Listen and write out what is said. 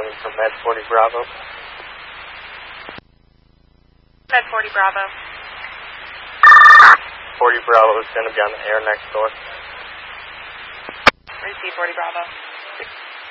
calling from Med 40 Bravo. Med 40 Bravo. 40 Bravo is going to be on the air next door. Receive 40 Bravo.